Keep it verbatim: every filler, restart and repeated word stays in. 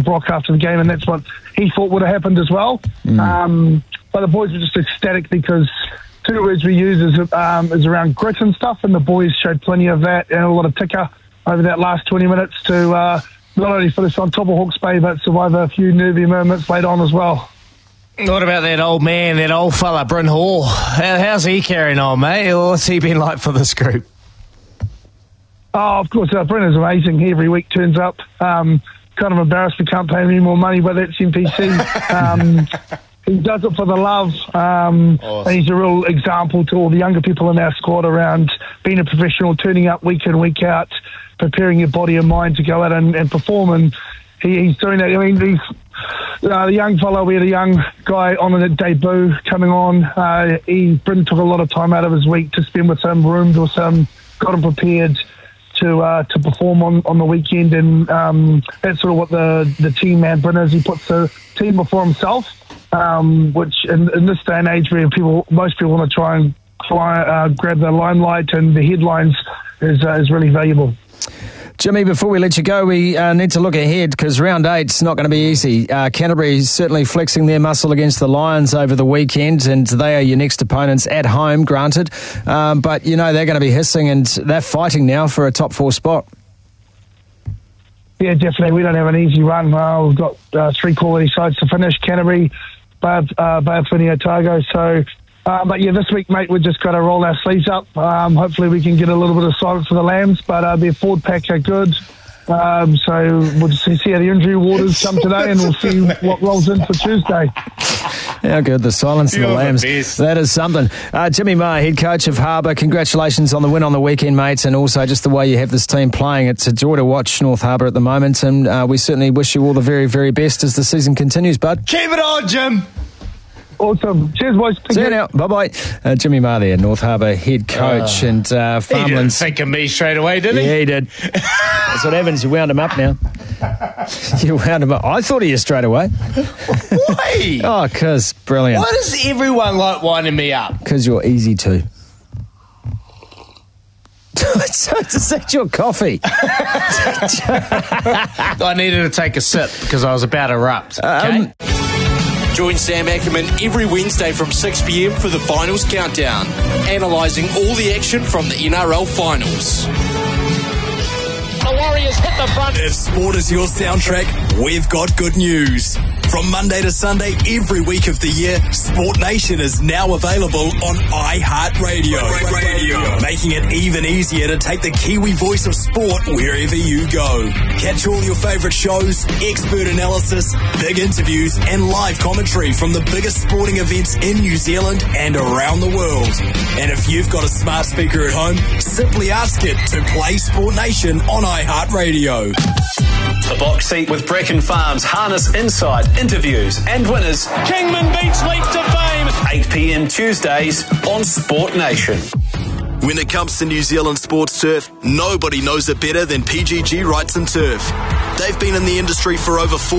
Brock after the game, and that's what he thought would have happened as well. Mm. Um, but the boys were just ecstatic because two words we use is, um, is around grit and stuff, and the boys showed plenty of that and a lot of ticker over that last twenty minutes to uh, not only finish on top of Hawke's Bay, but survive a few nervy moments late on as well. What about that old man, that old fella, Bryn Hall? How, how's he carrying on, mate? What's he been like for this group? Oh, of course, uh, Bryn is amazing. He every week turns up. Um, kind of embarrassed we can't pay him any more money, but that's N P C. Um, he does it for the love. Um, awesome. And he's a real example to all the younger people in our squad around being a professional, turning up week in, week out, preparing your body and mind to go out and, and perform. And he, he's doing that. I mean, he's... Uh, the young fellow, we had a young guy on the debut coming on. Uh, he Bryn took a lot of time out of his week to spend with him, roomed with him, got him prepared to uh, to perform on, on the weekend, and um, that's sort of what the, the team man Bryn is. He puts the team before himself, um, which in, in this day and age where people, most people want to try and fly, uh, grab the limelight and the headlines, is uh, is really valuable. Jimmy, before we let you go, we uh, need to look ahead because round eight's not going to be easy. Uh, Canterbury's certainly flexing their muscle against the Lions over the weekend, and they are your next opponents at home, granted. Um, but, you know, they're going to be hissing and they're fighting now for a top four spot. Yeah, definitely. We don't have an easy run. Uh, we've got uh, three quality sides to finish, Canterbury, Bay of uh, Plenty, Otago. So, uh, but yeah, this week, mate, we've just got to roll our sleeves up. Um, hopefully we can get a little bit of silence for the Lambs, but uh, their forward pack are good. Um, so we'll just see how the injury waters come today, and we'll see what rolls in for Tuesday. How good, the silence of the Lambs. That is something. Uh, Jimmy Maher, head coach of Harbour, congratulations on the win on the weekend, mates, and also just the way you have this team playing. It's a joy to watch North Harbour at the moment, and uh, we certainly wish you all the very, very best as the season continues, bud. Keep it on, Jim. Awesome. Cheers, boys. Thank See you you now. Bye-bye. Uh, Jimmy Maher there, North Harbour head coach. Uh, and uh, Farmlands. He didn't think of me straight away, did he? Yeah, he did. That's what happens. You wound him up now. You wound him up. I thought of you straight away. Why? Oh, because brilliant. Why does everyone like winding me up? Because you're easy to. So is that your coffee? I needed to take a sip because I was about to erupt. Okay. Um, Join Sam Ackerman every Wednesday from six p.m. for the Finals Countdown, analysing all the action from the N R L Finals. The Warriors hit the front. If sport is your soundtrack, we've got good news. From Monday to Sunday, every week of the year, Sport Nation is now available on iHeartRadio, Radio, making it even easier to take the Kiwi voice of sport wherever you go. Catch all your favourite shows, expert analysis, big interviews, and live commentary from the biggest sporting events in New Zealand and around the world. And if you've got a smart speaker at home, simply ask it to play Sport Nation on iHeartRadio. The Box Seat with Bracken Farms Harness Insight, interviews and winners. Kingman Beach leap to fame. eight p.m. Tuesdays on Sport Nation. When it comes to New Zealand sports turf, nobody knows it better than P G G Rights and Turf. They've been in the industry for over four